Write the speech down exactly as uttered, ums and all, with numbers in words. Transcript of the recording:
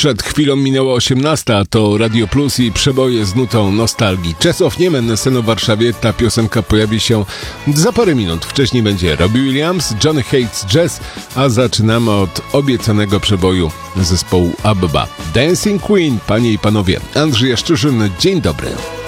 Przed chwilą minęło osiemnasta, to Radio Plus i przeboje z nutą nostalgii. Chess of Niemen na scenę w Warszawie. Ta piosenka pojawi się za parę minut. Wcześniej będzie Robbie Williams, Johnny Hates Jazz, a zaczynamy od obiecanego przeboju zespołu ABBA. Dancing Queen, panie i panowie. Andrzej Jaszczyszyn, dzień dobry.